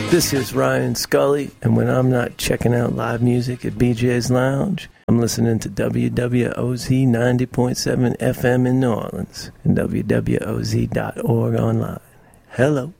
This is Ryan Scully, and when I'm not checking out live music at BJ's Lounge, I'm listening to WWOZ 90.7 FM in New Orleans and WWOZ.org online. Hello.